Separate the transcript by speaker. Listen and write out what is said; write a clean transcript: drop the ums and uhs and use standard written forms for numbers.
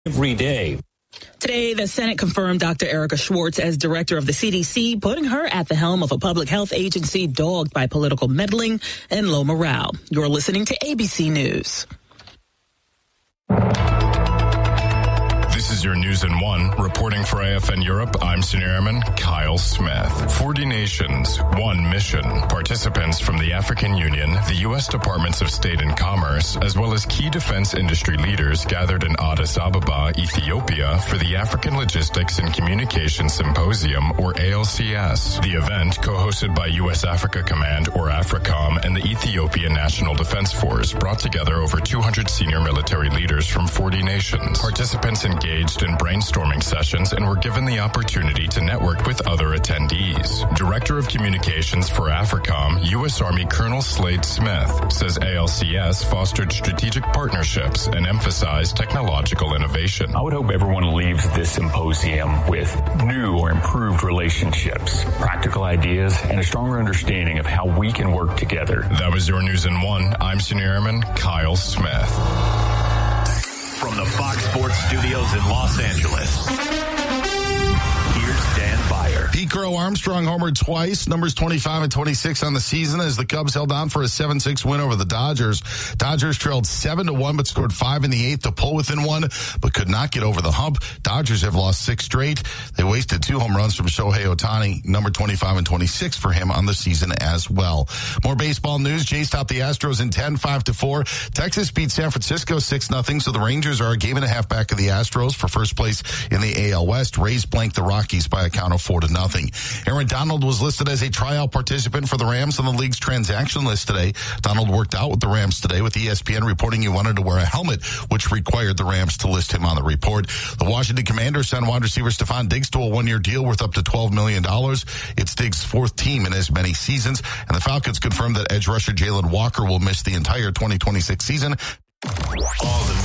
Speaker 1: every day.
Speaker 2: Today, the Senate confirmed Dr. Erica Schwartz as director of the CDC, putting her at the helm of a public health agency dogged by political meddling and low morale. You're listening to ABC News.
Speaker 3: This is your News in One. Reporting for AFN Europe, I'm Senior Airman Kyle Smith. 40 nations, one mission. Participants from the African Union, the U.S. Departments of State and Commerce, as well as key defense industry leaders gathered in Addis Ababa, Ethiopia, for the African Logistics and Communications Symposium, or ALCS. The event, co-hosted by U.S. Africa Command, or AFRICOM, and the Ethiopian National Defense Force, brought together over 200 senior military leaders from 40 nations. Participants engaged in brainstorming sessions and were given the opportunity to network with other attendees. Director of Communications for AFRICOM, U.S. Army Colonel Slade Smith, says ALCS fostered strategic partnerships and emphasized technological innovation.
Speaker 4: I would hope everyone leaves this symposium with new or improved relationships, practical ideas, and a stronger understanding of how we can work together.
Speaker 3: That was your News in One. I'm Senior Airman Kyle Smith.
Speaker 5: From the Fox Sports Studios in Los Angeles, here's Dan Byer.
Speaker 6: Pete Crow Armstrong homered twice, numbers 25 and 26 on the season as the Cubs held on for a 7-6 win over the Dodgers. Dodgers trailed 7-1 but scored 5 in the 8th to pull within one, but could not get over the hump. Dodgers have lost 6 straight. They wasted 2 home runs from Shohei Ohtani, number 25 and 26 for him on the season as well. More baseball news. Jays topped the Astros in 10, 5-4. Texas beat San Francisco 6-0, so the Rangers are a game and a half back of the Astros for first place in the AL West. Rays blanked the Rockies by a count of 4-0. Aaron Donald was listed as a tryout participant for the Rams on the league's transaction list today. Donald worked out with the Rams today, with ESPN reporting he wanted to wear a helmet, which required the Rams to list him on the report. The Washington Commanders signed wide receiver Stephon Diggs to a 1-year deal worth up to $12 million. It's Diggs' 4th team in as many seasons, and the Falcons confirmed that edge rusher Jalen Walker will miss the entire 2026 season.
Speaker 5: All the